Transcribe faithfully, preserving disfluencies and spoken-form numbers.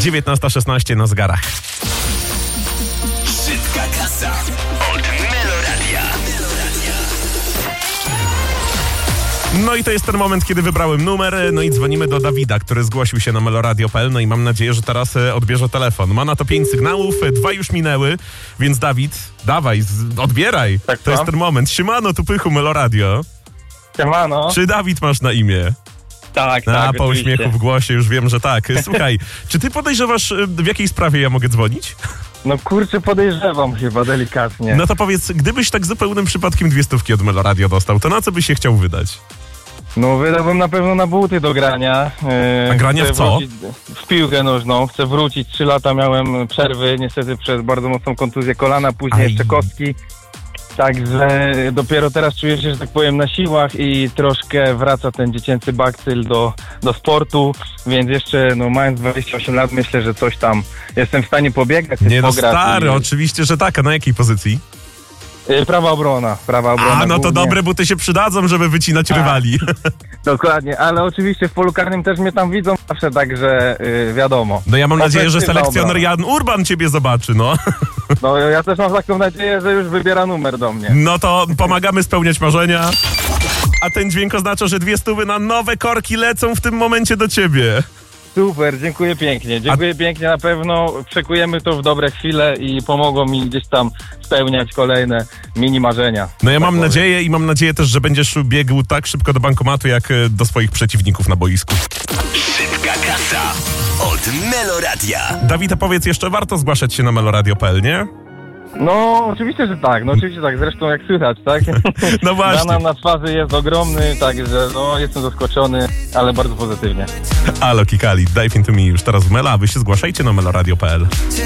dziewiętnasta szesnaście na zegarach. Szybka kasa od Meloradia. No i to jest ten moment, kiedy wybrałem numer, no i dzwonimy do Dawida, który zgłosił się na meloradio kropka p l, no i mam nadzieję, że teraz e, odbierze telefon. Ma na to pięć sygnałów, e, dwa już minęły, więc Dawid, dawaj, z, odbieraj. Tak, to jest ten moment. Siemano, tu Pychu, Meloradio. Siemano. Czy Dawid masz na imię? Tak, A, tak, po oczywiście. uśmiechu w głosie już wiem, że tak. Słuchaj, czy ty podejrzewasz, e, w jakiej sprawie ja mogę dzwonić? No kurczę, podejrzewam chyba delikatnie. No to powiedz, gdybyś tak zupełnym przypadkiem dwie stówki od Meloradio dostał, to na co byś się chciał wydać? No wydałbym na pewno na buty do grania. Yy, A grania chcę w co? wrócić- W piłkę nożną. Chcę wrócić. Trzy lata miałem przerwy, niestety przez bardzo mocną kontuzję kolana, później Aj. jeszcze kostki. Także dopiero teraz czuję się, że tak powiem, na siłach i troszkę wraca ten dziecięcy bakcyl do, do sportu, więc jeszcze, no mając dwadzieścia osiem lat, myślę, że coś tam jestem w stanie pobiegać, coś Nie no pograć. stary, I- oczywiście, że tak. A na jakiej pozycji? Yy, Prawa obrona, prawa obrona. A, no to głównie. dobre buty się przydadzą, żeby wycinać Tak. rywali. Dokładnie, ale oczywiście w polu karnym też mnie tam widzą zawsze, także yy, wiadomo. No ja mam nadzieję, że Ofensywna selekcjoner obrona. Jan Urban ciebie zobaczy, no. No ja też mam taką nadzieję, że już wybiera numer do mnie. No to pomagamy spełniać marzenia. A ten dźwięk oznacza, że dwie stówy na nowe korki lecą w tym momencie do ciebie. Super, dziękuję pięknie, dziękuję pięknie, na pewno przekujemy to w dobre chwile i pomogą mi gdzieś tam spełniać kolejne mini marzenia. No ja Tak mam powiem. nadzieję i mam nadzieję też, że będziesz biegł tak szybko do bankomatu, jak e, do swoich przeciwników na boisku. Szybka kasa od Meloradia. Dawid, powiedz jeszcze, warto zgłaszać się na meloradio kropka p l, nie? No oczywiście, że tak, no oczywiście tak, zresztą jak słychać, tak? No właśnie. Banam na twarzy jest ogromny, także no jestem zaskoczony, ale bardzo pozytywnie. Alo, Kikali, dive into me już teraz w Mela, a wy się zgłaszajcie na meloradio kropka p l.